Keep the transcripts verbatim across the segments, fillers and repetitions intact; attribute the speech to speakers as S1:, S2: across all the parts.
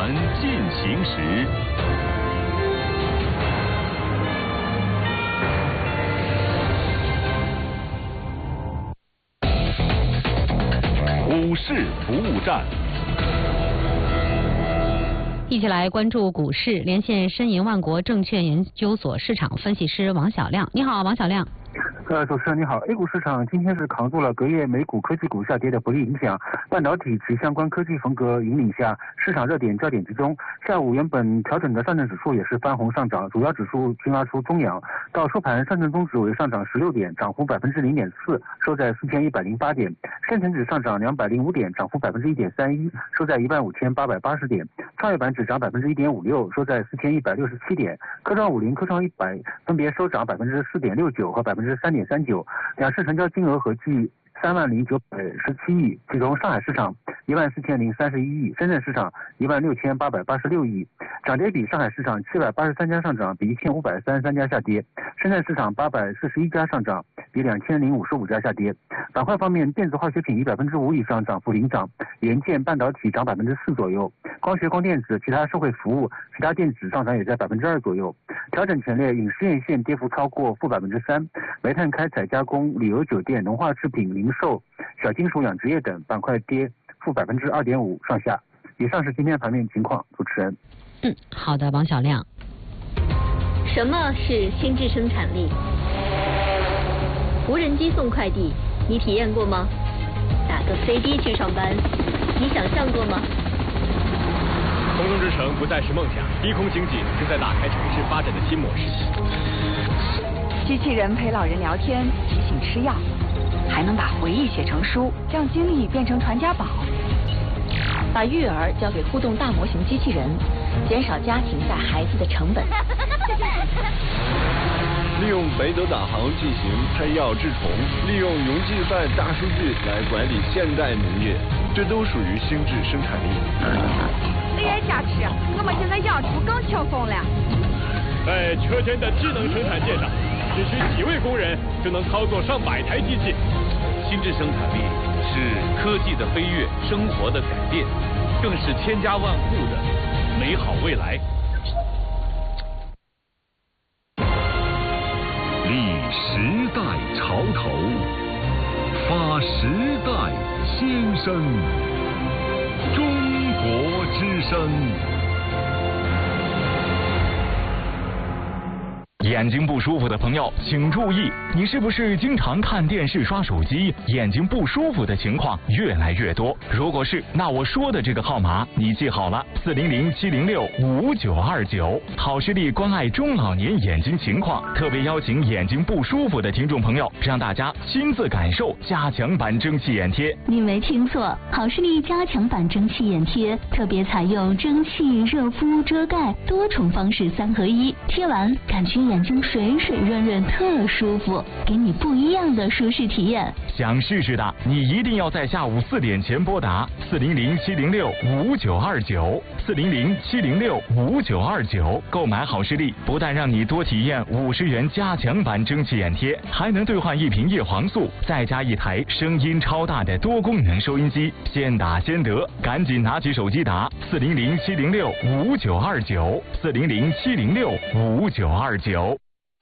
S1: 传进行时。股市服务站，
S2: 一起来关注股市，连线申银万国证券研究所市场分析师王小亮。你好，王小亮。
S3: 呃，主持人你好。A 股市场今天是扛住了隔夜美股科技股下跌的不利影响，半导体及相关科技风格引领下，市场热点焦点集中。下午原本调整的上证指数也是翻红上涨，主要指数均拉出中阳。到收盘，上证综指为上涨十六点，涨幅百分之零点四，收在四千一百零八点；深成指上涨两百零五点，涨幅百分之一点三一，收在一万五千八百八十点；创业板指涨百分之一点五六，收在四千一百六十七点；科创五零、科创一百分别收涨百分之四点六九和百分之三点三九。两市成交金额合计三万零九百十七亿，其中上海市场一万四千零三十一亿，深圳市场一万六千八百八十六亿。涨跌比：上海市场七百八十三家上涨，比一千五百三十三家下跌；深圳市场八百四十一家上涨，比两千零五十五家下跌。板块方面，电子化学品以百分之五以上涨幅领涨，元件、半导体涨百分之四左右，光学、光电子、其他社会服务、其他电子上涨也在百分之二左右。调整前列，影视院线跌幅超过负百分之三，煤炭开采加工、旅游酒店、农化制品、零售、小金属养殖业等板块跌负百分之二点五上下。以上是今天盘面情况，主持人。
S2: 嗯，好的，王小亮。
S4: 什么是心智生产力？无人机送快递，你体验过吗？打个飞的去上班，你想象过吗？
S5: 空中之城不再是梦想，低空经济正在打开城市发展的新模式。
S6: 机器人陪老人聊天，提醒吃药，还能把回忆写成书，让经历变成传家宝。
S4: 把育儿交给互动大模型机器人，减少家庭带孩子的成本。
S7: 利用北斗导航进行配药治虫，利用云计算大数据来管理现代农业，这都属于心智生产力。
S6: 这也假吃，我们现在养猪更轻松了。
S5: 在车间的智能生产线上，只需几位工人就能操作上百台机器。
S1: 心智生产力是科技的飞跃，生活的改变，更是千家万户的美好未来。立时代潮头，发时代先声，中国之声。眼睛不舒服的朋友请注意，你是不是经常看电视刷手机，眼睛不舒服的情况越来越多？如果是，那我说的这个号码你记好了，四零零七零六五九二九。好视力关爱中老年眼睛情况，特别邀请眼睛不舒服的听众朋友，让大家亲自感受加强版蒸汽眼贴。
S8: 你没听错，好视力加强版蒸汽眼贴特别采用蒸汽、热敷、遮盖多重方式三合一，贴完感觉眼睛水水润润，特舒服，给你不一样的舒适体验。
S1: 想试试的，你一定要在下午四点前拨打四零零七零六五九二九，四零零七零六五九二九，购买好视力，不但让你多体验五十元加强版蒸汽眼贴，还能兑换一瓶叶黄素，再加一台声音超大的多功能收音机，先打先得，赶紧拿起手机打四零零七零六五九二九，四零零七零六五九二九。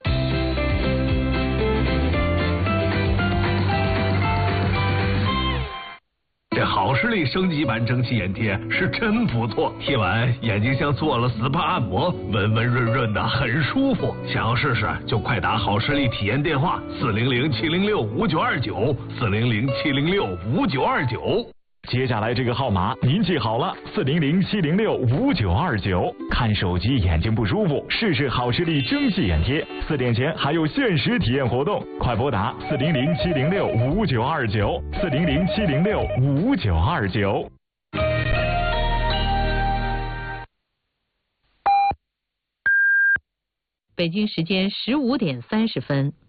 S9: 这好视力升级版蒸汽眼贴是真不错，贴完眼睛像做了 S P A 按摩，温温润润的，很舒服。想要试试就快打好视力体验电话四零零七零六五九二九，四零零七零六五九二九。
S1: 接下来这个号码您记好了，四零零七零六五九二九。看手机眼睛不舒服，试试好视力蒸汽眼贴。四点前还有限时体验活动，快拨打四零零七零六五九二九，四零零七零六五九二九。
S2: 北京时间十五点三十分。